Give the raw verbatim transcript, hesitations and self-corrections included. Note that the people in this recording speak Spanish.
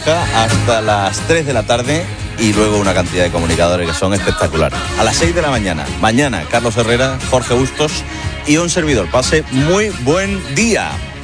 Borja hasta las tres de la tarde y luego una cantidad de comunicadores que son espectaculares. A las seis de la mañana, mañana Carlos Herrera, Jorge Bustos y un servidor. Pase muy buen día.